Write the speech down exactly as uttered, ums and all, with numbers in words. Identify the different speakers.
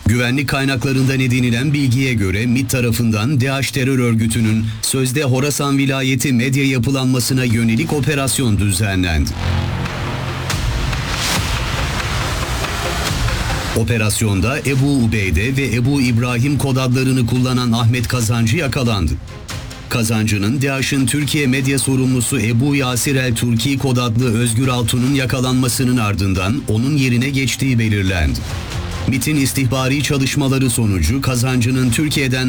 Speaker 1: Güvenlik kaynaklarından edinilen bilgiye göre MİT tarafından DAEŞ terör örgütünün sözde Horasan vilayeti medya yapılanmasına yönelik operasyon düzenlendi. Operasyonda Ebu Ubeyde ve Ebu İbrahim kod adlarını kullanan Ahmet Kazancı yakalandı. Kazancı'nın DAEŞ'in Türkiye medya sorumlusu Ebu Yasir el-Turki kod adlı Özgür Altun'un yakalanmasının ardından onun yerine geçtiği belirlendi. MİT'in istihbari çalışmaları sonucu Kazancı'nın Türkiye'den